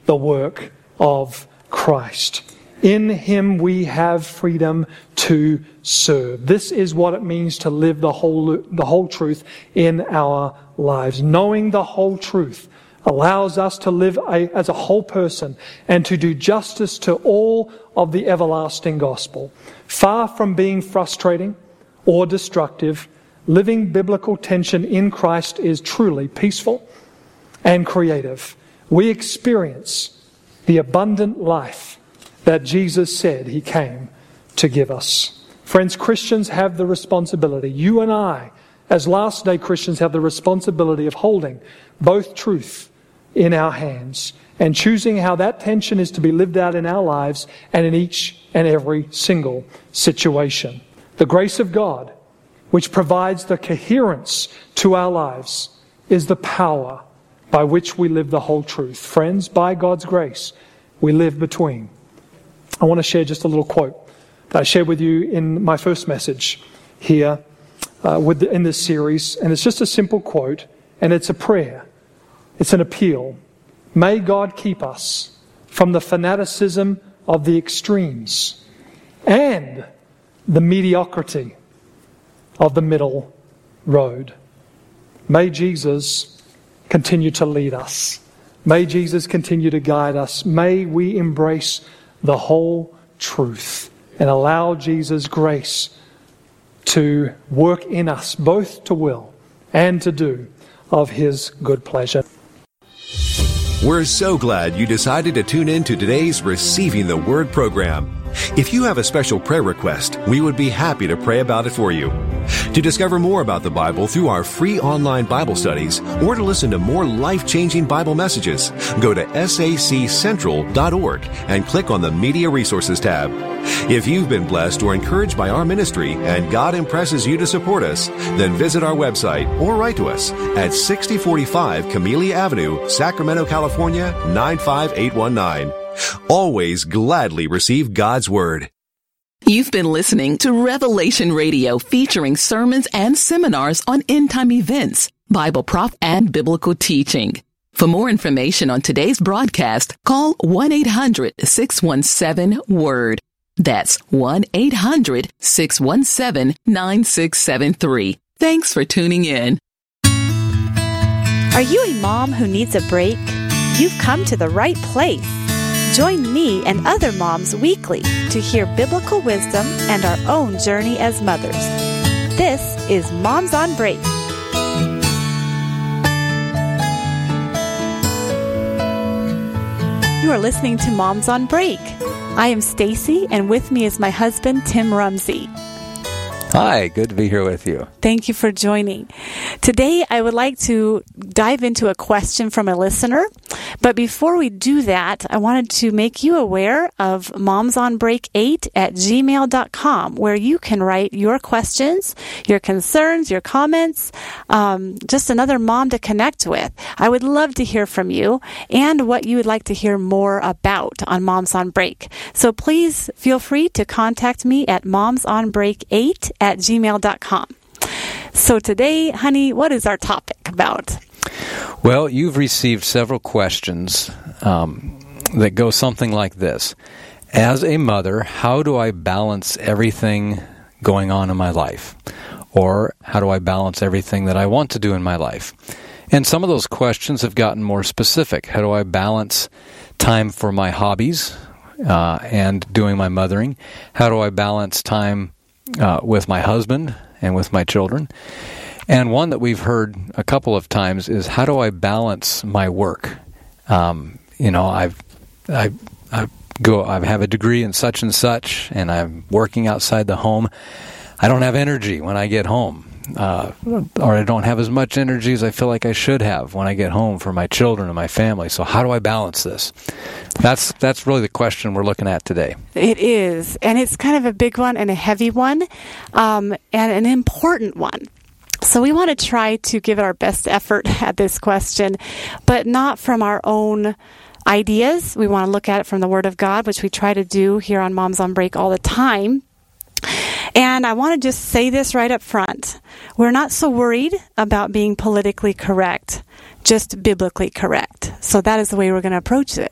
the work of Christ. In Him we have freedom to serve. This is what it means to live the whole truth in our lives. Knowing the whole truth allows us to live as a whole person and to do justice to all of the everlasting gospel. Far from being frustrating or destructive, living biblical tension in Christ is truly peaceful and creative. We experience the abundant life that Jesus said He came to give us. Friends, Christians have the responsibility, you and I, as last day Christians, have the responsibility of holding both truth in our hands and choosing how that tension is to be lived out in our lives and in each and every single situation. The grace of God, which provides the coherence to our lives, is the power by which we live the whole truth. Friends, by God's grace, we live between. I want to share just a little quote that I shared with you in my first message here in this series. And it's just a simple quote, and it's a prayer. It's an appeal. May God keep us from the fanaticism of the extremes and the mediocrity of the middle road. May Jesus continue to lead us. May Jesus continue to guide us. May we embrace the whole truth and allow Jesus' grace to work in us, both to will and to do of His good pleasure. We're so glad you decided to tune in to today's Receiving the Word program. If you have a special prayer request, we would be happy to pray about it for you. To discover more about the Bible through our free online Bible studies or to listen to more life-changing Bible messages, go to saccentral.org and click on the Media Resources tab. If you've been blessed or encouraged by our ministry and God impresses you to support us, then visit our website or write to us at 6045 Camellia Avenue, Sacramento, California, 95819. Always gladly receive God's Word. You've been listening to Revelation Radio, featuring sermons and seminars on end-time events, Bible prop, and biblical teaching. For more information on today's broadcast, call 1-800-617-WORD. That's 1-800-617-9673. Thanks for tuning in. Are you a mom who needs a break? You've come to the right place. Join me and other moms weekly to hear biblical wisdom and our own journey as mothers. This is Moms on Break. You are listening to Moms on Break. I am Stacy, and with me is my husband, Tim Rumsey. Hi, good to be here with you. Thank you for joining. Today, I would like to dive into a question from a listener. But before we do that, I wanted to make you aware of momsonbreak8@gmail.com, where you can write your questions, your concerns, your comments, just another mom to connect with. I would love to hear from you and what you would like to hear more about on Moms on Break. So please feel free to contact me at momsonbreak8@gmail.com. So today, honey, what is our topic about? Well, you've received several questions that go something like this. As a mother, how do I balance everything going on in my life? Or how do I balance everything that I want to do in my life? And some of those questions have gotten more specific. How do I balance time for my hobbies and doing my mothering? How do I balance time with my husband and with my children? And one that we've heard a couple of times is, how do I balance my work? I have a degree in such and such, and I'm working outside the home. I don't have energy when I get home, or I don't have as much energy as I feel like I should have when I get home for my children and my family. So how do I balance this? That's really the question we're looking at today. It is, and it's kind of a big one and a heavy one, and an important one. So we want to try to give it our best effort at this question, but not from our own ideas. We want to look at it from the Word of God, which we try to do here on Moms on Break all the time. And I want to just say this right up front. We're not so worried about being politically correct, just biblically correct. So that is the way we're going to approach it.